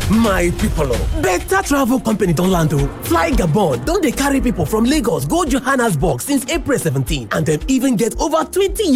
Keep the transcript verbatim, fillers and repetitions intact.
My people, better travel company don land o. Fly Gabon don dey carry people from Lagos go Johannesburg since April seventeenth and dem even get over twenty